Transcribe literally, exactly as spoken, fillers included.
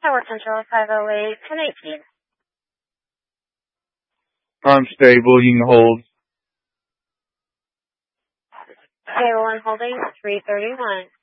Tower Central five oh eight, ten eighteen. I'm stable. You can hold. Stable and holding three thirty-one.